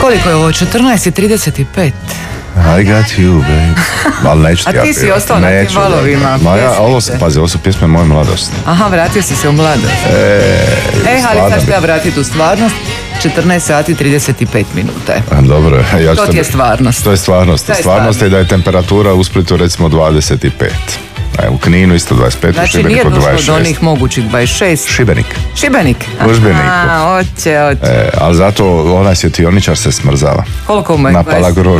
Koliko je ovo? 14:35. I got you, babe. Ali neću ti A ti si ostao na tim valovima. Pazi, ovo su pjesme moje mladosti. Aha, vratio si se u mladost. Ali sad ću ja vratiti u stvarnost. 14:35. Dobro. To ti je stvarnost. To je stvarnost. Stvarnost je da je temperatura u Splitu recimo 25. U Kninu isto 25, znači, u Šibeniku 26. Znači nije došlo do onih mogućih 26. Šibenik. U Šibeniku. Oće. Ali zato onaj svjetioničar se smrzava. Koliko mu je? Napala grož.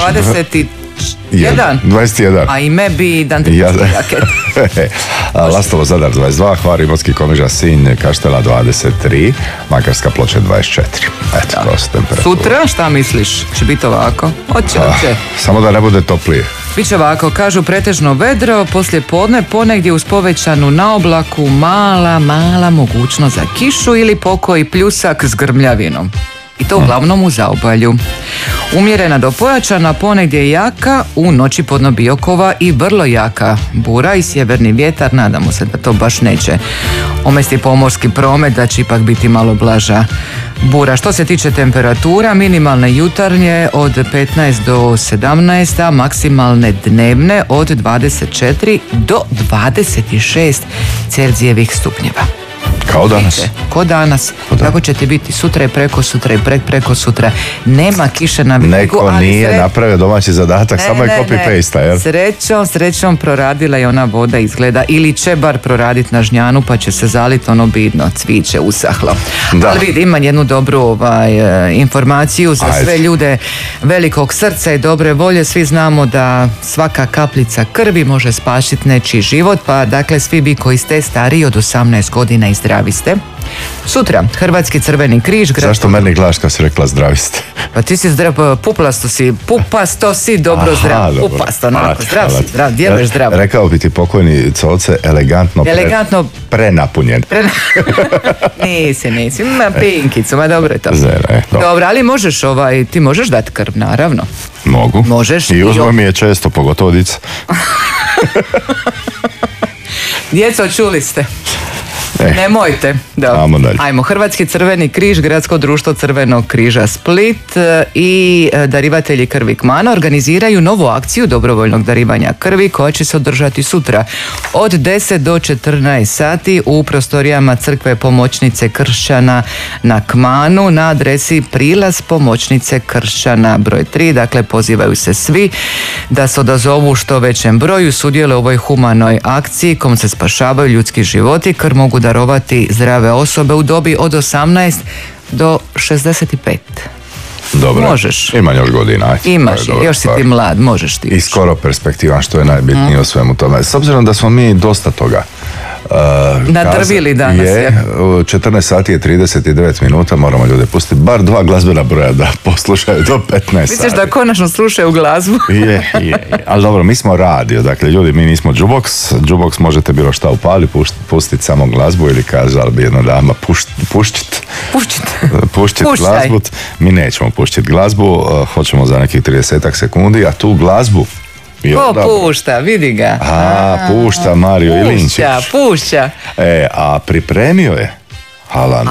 21. A ime bi identitetski jaket. Lastovo Zadar 22, Hvar, Imotski, Komiža, Sinj, Kaštela 23, Makarska Ploče 24. Eto, to su temperature. Sutra, šta misliš? Će biti ovako? Hoće. Samo da ne bude toplije. Biće ovako, kažu pretežno vedro, poslije podne ponegdje uz povećanu naoblaku mala mogućnost za kišu ili pokoji pljusak s grmljavinom. I to uglavnom u zaobalju. Umjerena do pojačana, ponegdje jaka, u noći podno Biokova i vrlo jaka bura i sjeverni vjetar, nadamo se da to baš neće omesti pomorski promet, da će ipak biti malo blaža bura. Što se tiče temperatura, minimalne jutarnje od 15 do 17, a maksimalne dnevne od 24 do 26 Celzijevih stupnjeva. Kao danas. Ko danas. Kako će ti biti sutra i preko sutra i preko sutra. Nema kiše na vidjegu. Neko nije napravio domaći zadatak, samo je copy-paste. Srećom proradila je ona voda izgleda, ili će bar proraditi na žnjanu pa će se zaliti ono bidno cviće usahlo. Da. Ali vidi, imam jednu dobru informaciju za sve ljude velikog srca i dobre volje. Svi znamo da svaka kapljica krvi može spasiti nečiji život, pa dakle svi vi koji ste stariji od 18 godina i zdravi ste. Sutra, Hrvatski Crveni križ... Zašto meni glaš kad si rekla zdravi ste? Pa ti si zdrav, pupasto si, dobro zdrav. Pupasto, zdrav, djeluješ zdrav. Rekao bi ti pokojni Coce, elegantno prenapunjen. Nisi, ima pinkicu, ma dobro je to. Dobro, ali možeš ti možeš dati krv, naravno. Mogu. Možeš. I uzmo mi je često, pogotovo dica. Djeco, čuli ste. Nemojte. Ajmo, Hrvatski Crveni križ, Gradsko društvo Crvenog križa Split i darivatelji krvi Kmana organiziraju novu akciju dobrovoljnog darivanja krvi koja će se održati sutra od 10 do 14 sati u prostorijama Crkve Pomoćnice Kršćana na Kmanu na adresi Prilaz Pomoćnice Kršćana broj 3. Dakle, pozivaju se svi da se odazovu u što većem broju, sudjeluju u ovoj humanoj akciji kom se spašavaju ljudski životi. Krv mogu darovati zdrave osobe u dobi od 18 do 65. Dobro. Možeš. Ima još godina. Imaš, još si ti mlad, možeš ti. I skoro perspektivan, što je najbitnije u svemu tome. S obzirom da smo mi dosta toga nadrvili danas. 14 sati je 39 minuta, moramo ljude pustiti bar 2 glazbena broja da poslušaju do 15 sati. Misliš da konačno slušaju glazbu? Je. Ali dobro, mi smo radio, dakle ljudi, mi nismo jukebox. Jukebox možete bilo šta upali, pustiti samo glazbu ili kazala bi jedna dama puštit glazbu. Mi nećemo puštiti glazbu, hoćemo za nekih 30 sekundi, a tu glazbu pušta, vidi ga. Pušta Mario Ilinčić. Pušća. A pripremio je Alan